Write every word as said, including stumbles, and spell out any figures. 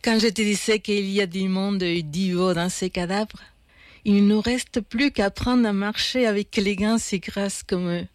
Quand je te disais qu'il y a du monde idiot dans ces cadavres, il ne nous reste plus qu'à apprendre à marcher avec élégance et grâce comme eux.